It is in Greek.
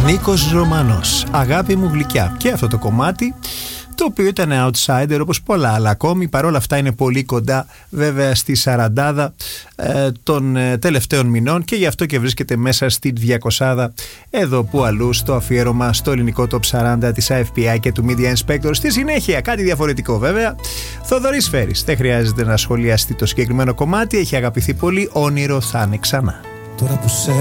Νίκος Ρωμανός, αγάπη μου γλυκιά. Και αυτό το κομμάτι, το οποίο ήταν outsider όπως πολλά άλλα ακόμη, παρόλα αυτά είναι πολύ κοντά βέβαια στη σαραντάδα των τελευταίων μηνών και γι' αυτό και βρίσκεται μέσα στη 200 εδώ που αλλού στο αφιέρωμα στο ελληνικό Top 40 της AFPI και του Media Inspector. Στη συνέχεια κάτι διαφορετικό βέβαια, Θοδωρής Φέρης. Δεν χρειάζεται να σχολιαστεί το συγκεκριμένο κομμάτι, έχει αγαπηθεί πολύ, όνειρο θα είναι ξανά. Τώρα που σε